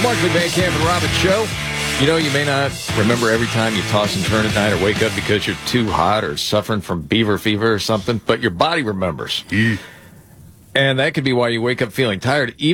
Markley, Van Camp, and Robbins Show. You know, you may not remember every time you toss and turn at night or wake up because you're too hot or suffering from beaver fever or something, but your body remembers. And that could be why you wake up feeling tired, even